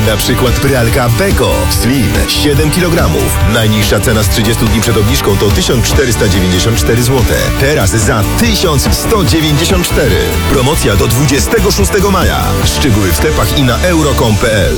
Na przykład pralka Beko Slim 7 kg. Najniższa cena z 30 dni przed obniżką to 1494 zł. Teraz za 1194. Promocja do 26 maja. Szczegóły w sklepach i na euro.com.pl.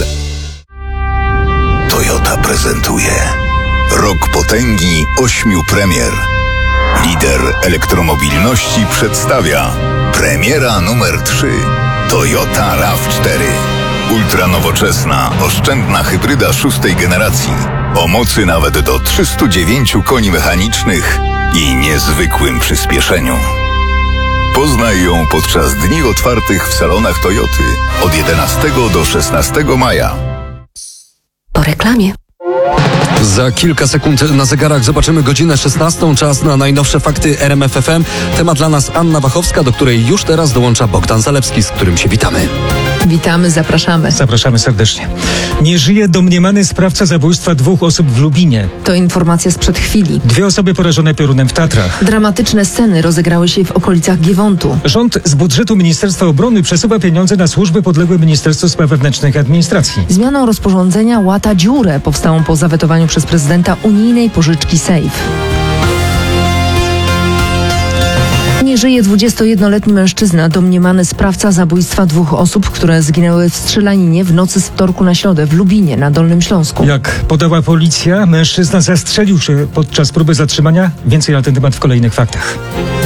Toyota prezentuje Rok Potęgi 8 premier. Lider elektromobilności przedstawia premiera numer 3 Toyota RAV4. Ultranowoczesna, oszczędna hybryda 6. generacji o mocy nawet do 309 koni mechanicznych i niezwykłym przyspieszeniu. Poznaj ją podczas dni otwartych w salonach Toyoty od 11 do 16 maja. Po reklamie. Za kilka sekund na zegarach zobaczymy godzinę 16. Czas na najnowsze fakty RMF FM. Temat dla nas Anna Wachowska, do której już teraz dołącza Bogdan Zalewski, z którym się witamy. Witamy, zapraszamy. Zapraszamy serdecznie. Nie żyje domniemany sprawca zabójstwa 2 osób w Lubinie. To informacja sprzed chwili. 2 osoby porażone piorunem w Tatrach. Dramatyczne sceny rozegrały się w okolicach Giewontu. Rząd z budżetu Ministerstwa Obrony przesuwa pieniądze na służby podległe Ministerstwu Spraw Wewnętrznych i Administracji. Zmianą rozporządzenia łata dziurę powstałą po zawetowaniu przez prezydenta unijnej pożyczki SAFE. Nie żyje 21-letni mężczyzna, domniemany sprawca zabójstwa 2 osób, które zginęły w strzelaninie w nocy z wtorku na środę w Lubinie na Dolnym Śląsku. Jak podała policja, mężczyzna zastrzelił się podczas próby zatrzymania. Więcej na ten temat w kolejnych faktach.